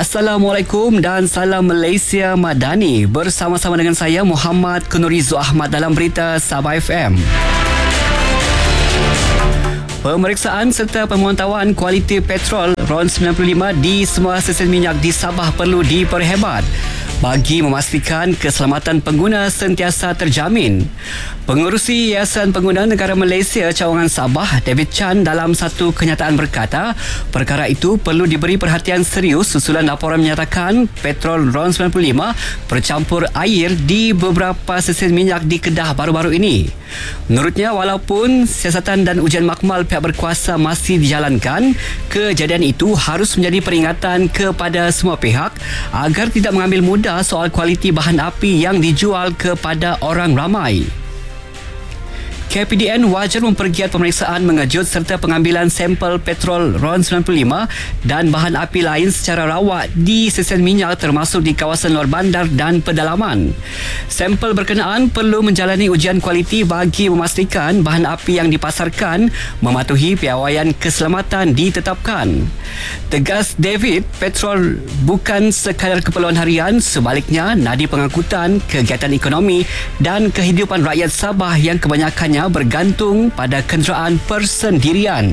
Assalamualaikum dan salam Malaysia Madani. Bersama-sama dengan saya Muhammad Kunurizu Ahmad dalam berita Sabah FM. Pemeriksaan serta pemantauan kualiti petrol RON 95 di semua stesen minyak di Sabah perlu diperhebat bagi memastikan keselamatan pengguna sentiasa terjamin. Pengerusi Yayasan Pengguna Negara Malaysia Cawangan Sabah, David Chan, dalam satu kenyataan berkata, perkara itu perlu diberi perhatian serius susulan laporan menyatakan petrol RON 95 bercampur air di beberapa stesen minyak di Kedah baru-baru ini. Menurutnya, walaupun siasatan dan ujian makmal pihak berkuasa masih dijalankan, kejadian itu harus menjadi peringatan kepada semua pihak agar tidak mengambil mudah soal kualiti bahan api yang dijual kepada orang ramai. KPDN wajar mempergiat pemeriksaan mengejut serta pengambilan sampel petrol RON 95 dan bahan api lain secara rawat di stesen minyak termasuk di kawasan luar bandar dan pedalaman. Sampel berkenaan perlu menjalani ujian kualiti bagi memastikan bahan api yang dipasarkan mematuhi piawaian keselamatan ditetapkan. Tegas David, petrol bukan sekadar keperluan harian, sebaliknya nadi pengangkutan, kegiatan ekonomi dan kehidupan rakyat Sabah yang kebanyakannya bergantung pada kenderaan persendirian.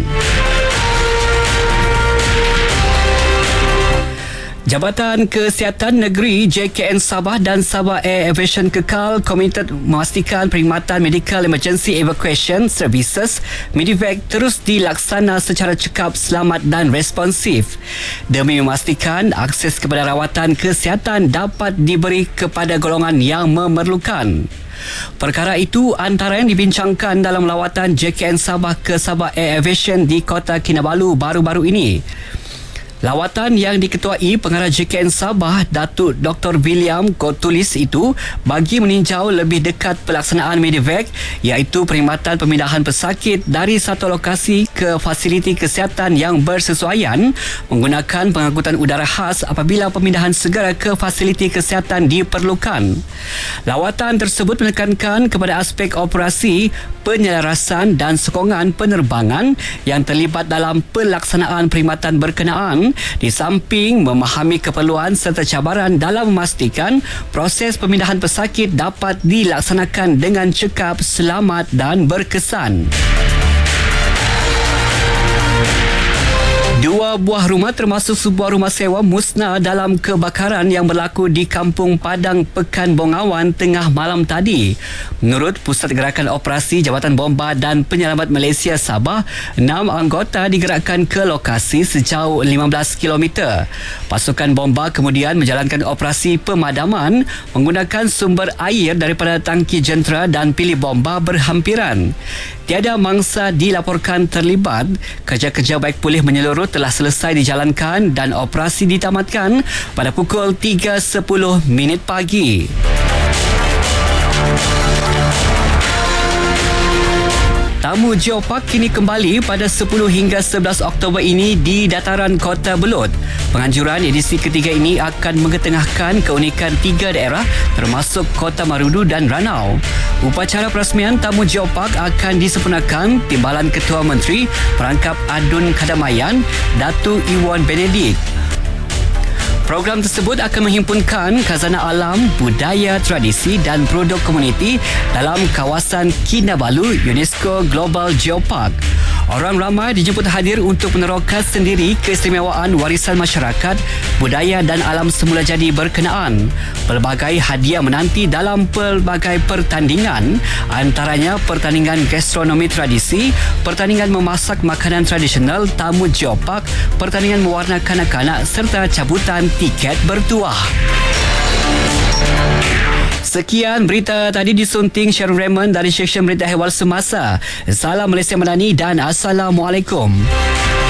Jabatan Kesihatan Negeri JKN Sabah dan Sabah Air Aviation kekal komited memastikan perkhidmatan Medical Emergency Evacuation Services Medivac terus dilaksana secara cekap, selamat dan responsif demi memastikan akses kepada rawatan kesihatan dapat diberi kepada golongan yang memerlukan. Perkara itu antara yang dibincangkan dalam lawatan JKN Sabah ke Sabah Air Aviation di Kota Kinabalu baru-baru ini. Lawatan yang diketuai Pengarah JKN Sabah, Datuk Dr. William Kotulis itu bagi meninjau lebih dekat pelaksanaan Medivac, iaitu perkhidmatan pemindahan pesakit dari satu lokasi ke fasiliti kesihatan yang bersesuaian menggunakan pengangkutan udara khas apabila pemindahan segera ke fasiliti kesihatan diperlukan. Lawatan tersebut menekankan kepada aspek operasi, penyelarasan dan sokongan penerbangan yang terlibat dalam pelaksanaan perkhidmatan berkenaan, di samping memahami keperluan serta cabaran dalam memastikan proses pemindahan pesakit dapat dilaksanakan dengan cekap, selamat dan berkesan. Dua buah rumah termasuk sebuah rumah sewa musnah dalam kebakaran yang berlaku di Kampung Padang, Pekan Bongawan tengah malam tadi. Menurut Pusat Gerakan Operasi Jabatan Bomba dan Penyelamat Malaysia Sabah, 6 anggota digerakkan ke lokasi sejauh 15 km. Pasukan bomba kemudian menjalankan operasi pemadaman menggunakan sumber air daripada tangki jentera dan pilih bomba berhampiran. Tiada mangsa dilaporkan terlibat. Kerja-kerja baik pulih menyeluruh telah selesai dijalankan dan operasi ditamatkan pada pukul 3.10 pagi. Tamu Geopark kini kembali pada 10 hingga 11 Oktober ini di dataran Kota Belud. Penganjuran edisi ketiga ini akan mengetengahkan keunikan 3 daerah termasuk Kota Marudu dan Ranau. Upacara perasmian Tamu Geopark akan disempurnakan Timbalan Ketua Menteri Perangkap Adun Kadamayan, Datuk Iwan Benedik. Program tersebut akan menghimpunkan khazanah alam, budaya, tradisi dan produk komuniti dalam kawasan Kinabalu UNESCO Global Geopark. Orang ramai dijemput hadir untuk meneroka sendiri keistimewaan warisan masyarakat, budaya dan alam semula jadi berkenaan. Pelbagai hadiah menanti dalam pelbagai pertandingan, antaranya pertandingan gastronomi tradisi, pertandingan memasak makanan tradisional Tamu Geopark, pertandingan mewarna kanak-kanak serta cabutan tiket bertuah. Sekian berita tadi disunting Sharon Raymond dari Seksyen Berita Ehwal Semasa. Salam Malaysia Madani dan Assalamualaikum.